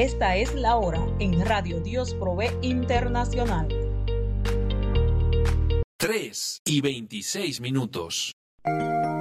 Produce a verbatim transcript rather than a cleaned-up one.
Esta es la hora en Radio Dios Provee Internacional. tres y veintiséis minutos.